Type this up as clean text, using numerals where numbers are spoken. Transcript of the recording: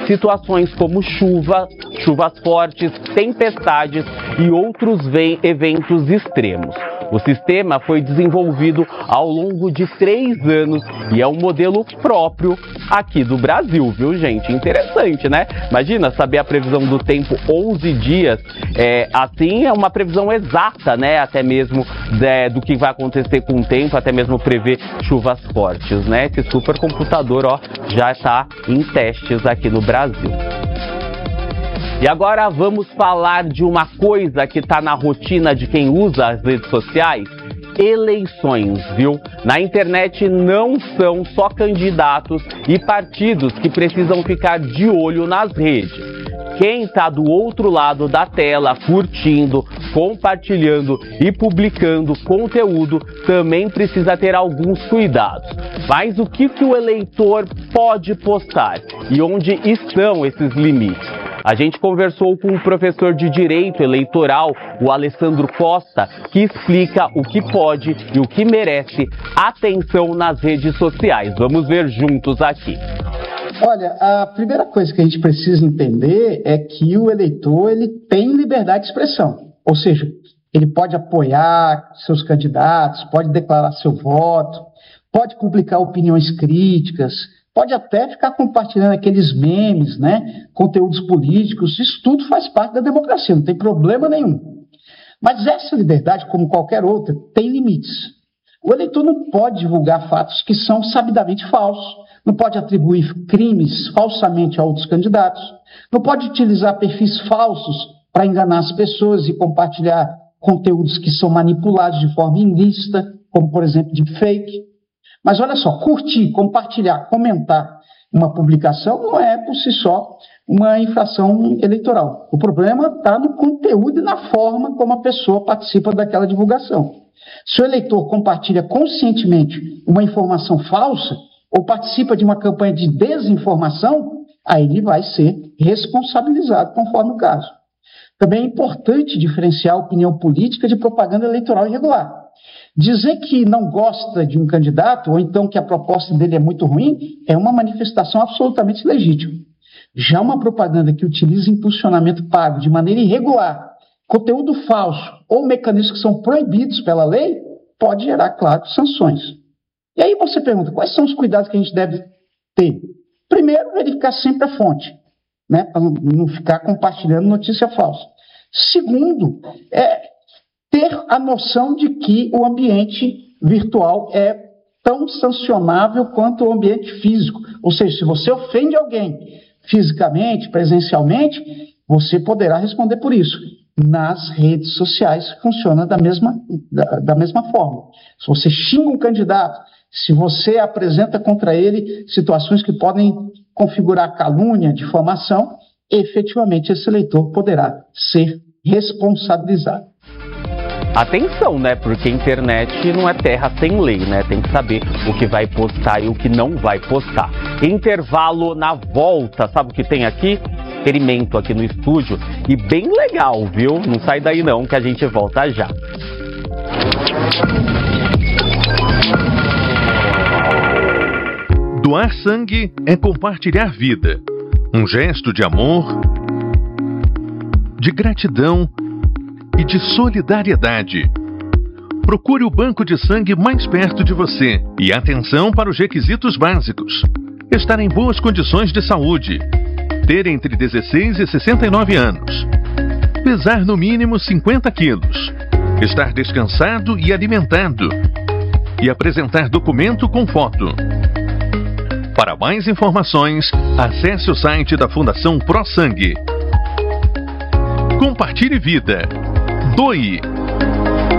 situações como chuvas fortes, tempestades e outros eventos extremos. O sistema foi desenvolvido ao longo de 3 anos e é um modelo próprio aqui do Brasil, viu, gente? Interessante, né? Imagina saber a previsão do tempo 11 dias, assim é uma previsão exata, né? Até mesmo do que vai acontecer com o tempo, até mesmo prever chuvas fortes, né? Esse supercomputador, ó, já está em testes aqui no Brasil. E agora vamos falar de uma coisa que está na rotina de quem usa as redes sociais: eleições, viu? Na internet não são só candidatos e partidos que precisam ficar de olho nas redes. Quem está do outro lado da tela, curtindo, compartilhando e publicando conteúdo, também precisa ter alguns cuidados. Mas o que o eleitor pode postar e onde estão esses limites? A gente conversou com o professor de Direito Eleitoral, o Alessandro Costa, que explica o que pode e o que merece atenção nas redes sociais. Vamos ver juntos aqui. Olha, a primeira coisa que a gente precisa entender é que o eleitor ele tem liberdade de expressão. Ou seja, ele pode apoiar seus candidatos, pode declarar seu voto, pode publicar opiniões críticas, pode até ficar compartilhando aqueles memes, né, conteúdos políticos. Isso tudo faz parte da democracia, não tem problema nenhum. Mas essa liberdade, como qualquer outra, tem limites. O eleitor não pode divulgar fatos que são sabidamente falsos, não pode atribuir crimes falsamente a outros candidatos, não pode utilizar perfis falsos para enganar as pessoas e compartilhar conteúdos que são manipulados de forma ilícita, como, por exemplo, deepfake. Mas olha só, curtir, compartilhar, comentar uma publicação não é, por si só, uma infração eleitoral. O problema está no conteúdo e na forma como a pessoa participa daquela divulgação. Se o eleitor compartilha conscientemente uma informação falsa ou participa de uma campanha de desinformação, aí ele vai ser responsabilizado conforme o caso. Também é importante diferenciar a opinião política de propaganda eleitoral irregular. Dizer que não gosta de um candidato, ou então que a proposta dele é muito ruim, é uma manifestação absolutamente legítima. Já uma propaganda que utiliza impulsionamento pago de maneira irregular, conteúdo falso ou mecanismos que são proibidos pela lei, pode gerar, claro, sanções. E aí você pergunta, quais são os cuidados que a gente deve ter? Primeiro, verificar sempre a fonte, né, para não ficar compartilhando notícia falsa. Segundo, ter a noção de que o ambiente virtual é tão sancionável quanto o ambiente físico. Ou seja, se você ofende alguém fisicamente, presencialmente, você poderá responder por isso. Nas redes sociais funciona da mesma forma. Se você xinga um candidato, se você apresenta contra ele situações que podem configurar calúnia, difamação, efetivamente esse eleitor poderá ser responsabilizado. Atenção, né? Porque a internet não é terra sem lei, né? Tem que saber o que vai postar e o que não vai postar. Intervalo na volta, sabe o que tem aqui? Experimento aqui no estúdio e bem legal, viu? Não sai daí não que a gente volta já. Doar sangue é compartilhar vida. Um gesto de amor, de gratidão e de solidariedade. Procure o banco de sangue mais perto de você e atenção para os requisitos básicos. Estar em boas condições de saúde. Ter entre 16 e 69 anos. Pesar no mínimo 50 quilos. Estar descansado e alimentado. E apresentar documento com foto. Para mais informações, acesse o site da Fundação ProSangue. Compartilhe vida. Doe.